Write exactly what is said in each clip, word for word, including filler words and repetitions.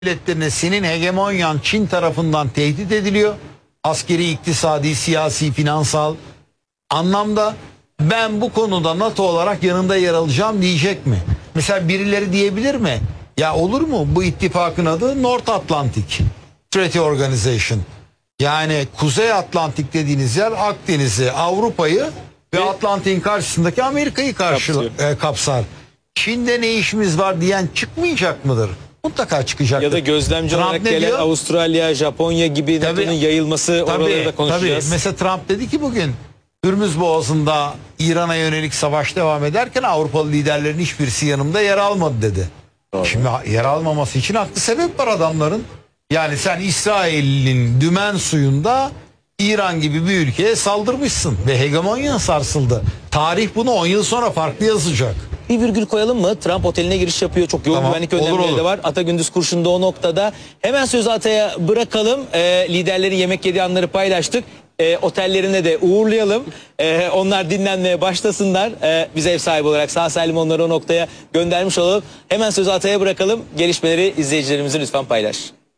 Devletlerine senin hegemonyan Çin tarafından tehdit ediliyor. Askeri, iktisadi, siyasi, finansal anlamda ben bu konuda NATO olarak yanında yer alacağım diyecek mi? Mesela birileri diyebilir mi? Ya olur mu? Bu ittifakın adı North Atlantic Treaty Organization. Yani Kuzey Atlantik dediğiniz yer Akdeniz'i, Avrupa'yı ve, ve Atlantik'in karşısındaki Amerika'yı karşı e, kapsar. Çin'de ne işimiz var diyen çıkmayacak mıdır? Mutlaka çıkacaktır. Ya da gözlemci Trump olarak gelen diyor? Avustralya, Japonya gibi NATO'nun yayılması, tabii, oraları da konuşacağız. Tabii. Mesela Trump dedi ki bugün Hürmüz Boğazı'nda İran'a yönelik savaş devam ederken Avrupalı liderlerin hiçbirisi yanımda yer almadı dedi. Doğru. Şimdi yer almaması için haklı sebep var adamların. Yani sen İsrail'in dümen suyunda İran gibi bir ülkeye saldırmışsın ve hegemonyan sarsıldı. Tarih bunu on yıl sonra farklı yazacak. Bir virgül koyalım mı? Trump oteline giriş yapıyor. Çok yoğun tamam, güvenlik önlemleri de var. Ata Gündüz Kurşun'da o noktada. Hemen sözü Ata'ya bırakalım. E, liderlerin yemek yediği anları paylaştık. E, otellerine de uğurlayalım. E, onlar dinlenmeye başlasınlar. E, biz ev sahibi olarak sağ salim onları o noktaya göndermiş olalım. Hemen sözü Ata'ya bırakalım. Gelişmeleri izleyicilerimize lütfen paylaş.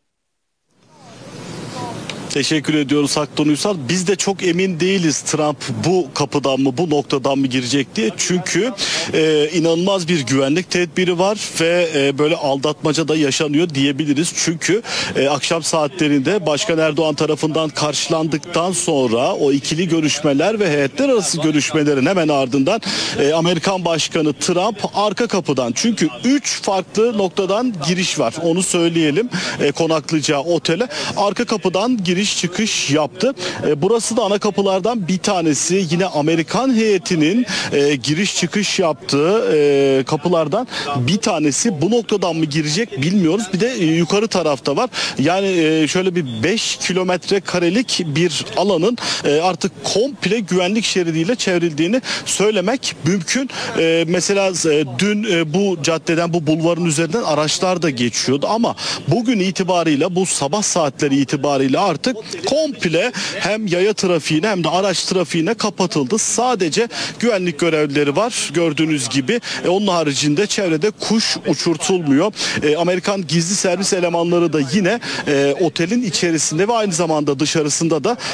Teşekkür ediyoruz Haktan Uysal. Biz de çok emin değiliz Trump bu kapıdan mı, bu noktadan mı girecek diye. Çünkü e, inanılmaz bir güvenlik tedbiri var ve e, böyle aldatmaca da yaşanıyor diyebiliriz. Çünkü e, akşam saatlerinde Başkan Erdoğan tarafından karşılandıktan sonra o ikili görüşmeler ve heyetler arası görüşmelerin hemen ardından e, Amerikan Başkanı Trump arka kapıdan, çünkü üç farklı noktadan giriş var. Onu söyleyelim. E, konaklayacağı otele arka kapıdan giriş çıkış yaptı. E, burası da ana kapılardan bir tanesi. Yine Amerikan heyetinin e, giriş çıkış yaptığı e, kapılardan bir tanesi. Bu noktadan mı girecek bilmiyoruz. Bir de e, yukarı tarafta var. Yani e, şöyle bir beş kilometre karelik bir alanın e, artık komple güvenlik şeridiyle çevrildiğini söylemek mümkün. E, mesela e, dün e, bu caddeden, bu bulvarın üzerinden araçlar da geçiyordu ama bugün itibarıyla, bu sabah saatleri itibariyle artık komple hem yaya trafiğine hem de araç trafiğine kapatıldı. Sadece güvenlik görevlileri var gördüğünüz gibi. E, onun haricinde çevrede kuş uçurtulmuyor. E, Amerikan gizli servis elemanları da yine e, otelin içerisinde ve aynı zamanda dışarısında da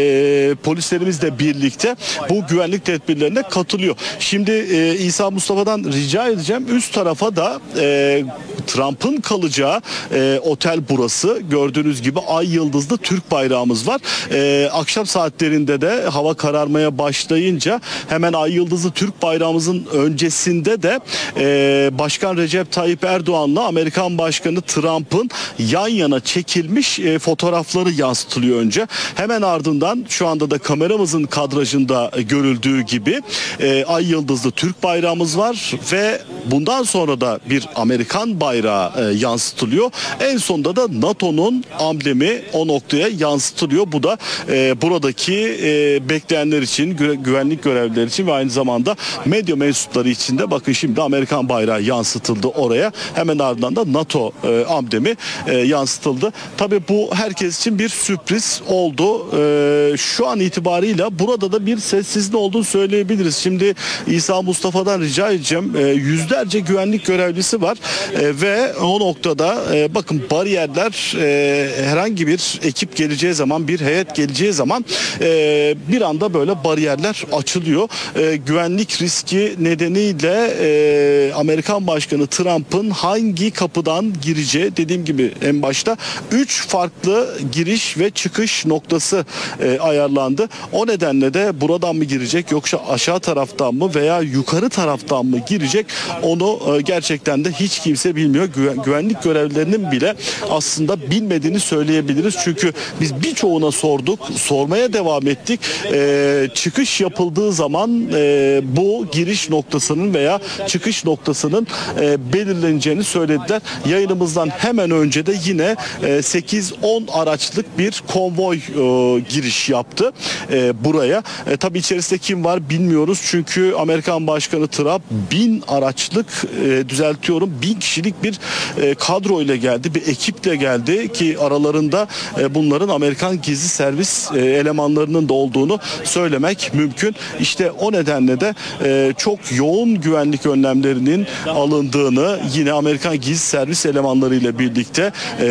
e, polislerimizle birlikte bu güvenlik tedbirlerine katılıyor. Şimdi e, İsa Mustafa'dan rica edeceğim. Üst tarafa da e, Trump'ın kalacağı e, otel burası. Gördüğünüz gibi ay yıldızlı Türk bayrağımız var. Ee, akşam saatlerinde de hava kararmaya başlayınca hemen ay yıldızlı Türk bayrağımızın öncesinde de e, Başkan Recep Tayyip Erdoğan'la Amerikan Başkanı Trump'ın yan yana çekilmiş e, fotoğrafları yansıtılıyor önce. Hemen ardından şu anda da kameramızın kadrajında görüldüğü gibi e, ay yıldızlı Türk bayrağımız var ve bundan sonra da bir Amerikan bayrağı e, yansıtılıyor. En sonunda da NATO'nun amblemi o noktaya yansıtılıyor. Bu da e, buradaki e, bekleyenler için, gü güvenlik görevlileri için ve aynı zamanda medya mensupları için de bakın şimdi Amerikan bayrağı yansıtıldı oraya. Hemen ardından da NATO e, amblemi e, yansıtıldı. Tabii bu herkes için bir sürpriz oldu. E, şu an itibarıyla burada da bir sessizlik olduğunu söyleyebiliriz. Şimdi İsa Mustafa'dan rica edeceğim. E, yüzlerce güvenlik görevlisi var e, ve o noktada e, bakın bariyerler e, herhangi bir ekip geleceği zaman, bir heyet geleceği zaman e, bir anda böyle bariyerler açılıyor. E, güvenlik riski nedeniyle e, Amerikan Başkanı Trump'ın hangi kapıdan gireceği, dediğim gibi en başta üç farklı giriş ve çıkış noktası e, ayarlandı. O nedenle de buradan mı girecek yoksa aşağı taraftan mı veya yukarı taraftan mı girecek onu e, gerçekten de hiç kimse bilmiyor. Güven, güvenlik görevlilerinin bile aslında bilmediğini söyleyebiliriz. Çünkü biz birçoğuna sorduk, sormaya devam ettik. Ee, çıkış yapıldığı zaman e, bu giriş noktasının veya çıkış noktasının e, belirleneceğini söylediler. Yayınımızdan hemen önce de yine e, sekiz on araçlık bir konvoy e, giriş yaptı e, buraya. E, tabii içerisinde kim var bilmiyoruz. Çünkü Amerikan Başkanı Trump bin araçlık, e, düzeltiyorum bin kişilik bir e, kadro ile geldi, bir ekiple geldi ki aralarında e, bunların Amerikan gizli servis e, elemanlarının da olduğunu söylemek mümkün. İşte o nedenle de e, çok yoğun güvenlik önlemlerinin alındığını yine Amerikan gizli servis elemanları ile birlikte e,